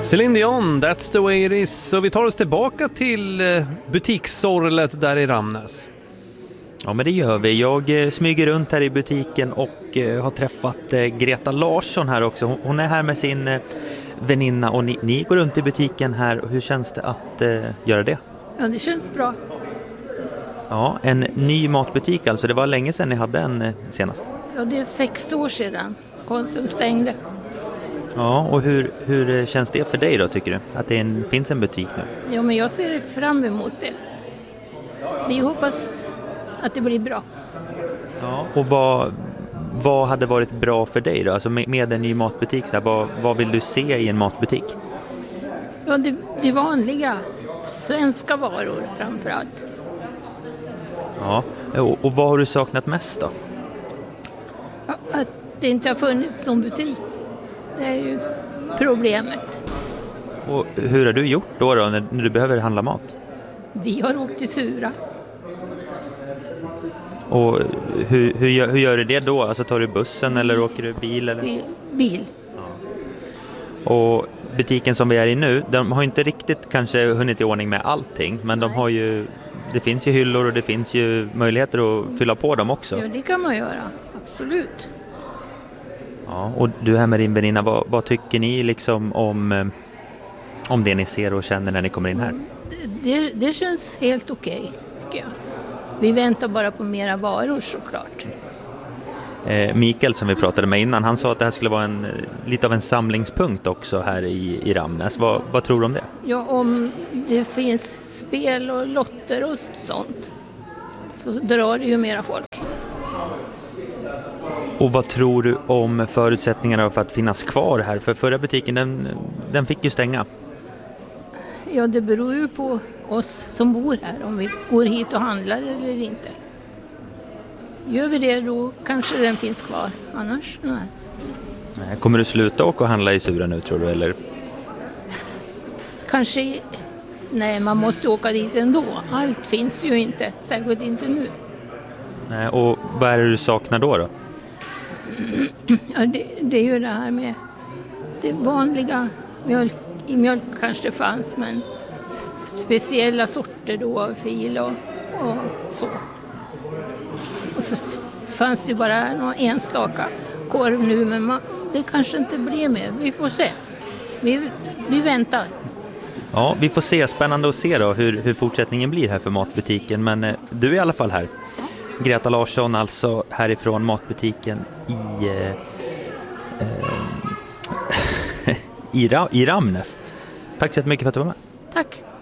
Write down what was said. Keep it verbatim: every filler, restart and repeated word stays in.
Celine Dion, That's the way it is. Så vi tar oss tillbaka till butikssorlet där i Ramnäs. Ja, men det gör vi. Jag smyger runt här i butiken och har träffat Greta Larsson här också. Hon är här med sin väninna och ni, ni går runt i butiken här. Hur känns det att uh, göra det? Ja, det känns bra. Ja, en ny matbutik alltså. Det var länge sedan ni hade en senast. Ja, det är sex år sedan Konsum stängde. Ja, och hur, hur känns det för dig då, tycker du? Att det en, finns en butik nu? Ja, men jag ser fram emot det. Vi hoppas att det blir bra. Ja, och vad, vad hade varit bra för dig då? Alltså med, med en ny matbutik, så här, vad, vad vill du se i en matbutik? Ja, det, det vanliga. Svenska varor framförallt. Ja, och, och vad har du saknat mest då? Ja, att det inte har funnits någon butik. Det är ju problemet. Och hur har du gjort då, då när, när du behöver handla mat? Vi har åkt till Sura. Och hur, hur, gör, hur gör du det då? Alltså tar du bussen eller åker du bil? Eller? Bil. Ja. Och butiken som vi är i nu, de har inte riktigt kanske hunnit i ordning med allting. Men de har ju, det finns ju hyllor och det finns ju möjligheter att fylla på dem också. Ja, det kan man göra. Absolut. Ja, och du här med din väninna, vad, vad tycker ni liksom om, om det ni ser och känner när ni kommer in här? Det, det, det känns helt okej, tycker jag. Vi väntar bara på mera varor såklart. Eh, Mikael som vi pratade med innan, han sa att det här skulle vara en, lite av en samlingspunkt också här i, i Ramnäs. Vad, vad tror du om det? Ja, om det finns spel och lotter och sånt så drar det ju mera folk. Och vad tror du om förutsättningarna för att finnas kvar här? För förra butiken, den, den fick ju stänga. Ja, det beror ju på oss som bor här, om vi går hit och handlar eller inte. Gör vi det, då kanske den finns kvar. Annars, nej. nej kommer du sluta åka och handla i Sura nu, tror du? Eller? Kanske, nej, man måste åka dit ändå. Allt finns ju inte, särskilt inte nu. Nej, och vad är det du saknar då då? Ja, det, det är ju det här med det vanliga. Mjölk, i mjölk kanske det fanns, men speciella sorter då, fil och, och så. Och så fanns det bara någon enstaka korv nu, men man, det kanske inte blir mer. Vi får se. Vi, vi väntar. Ja, vi får se. Spännande att se då hur, hur fortsättningen blir här för matbutiken. Men eh, du är i alla fall här. Greta Larsson, alltså härifrån matbutiken i, eh, eh, i, Ra- i Ramnäs. Tack så mycket för att du var med. Tack.